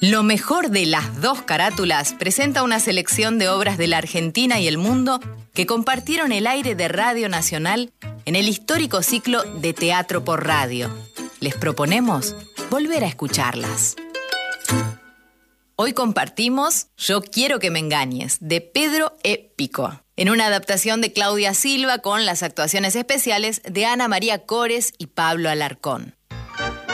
Lo mejor de las dos carátulas presenta una selección de obras de la Argentina y el mundo que compartieron el aire de Radio Nacional en el histórico ciclo de Teatro por Radio. Les proponemos volver a escucharlas. Hoy compartimos Yo quiero que me engañes, de Pedro E. Pico, en una adaptación de Claudia Silva con las actuaciones especiales de Ana María Cores y Pablo Alarcón.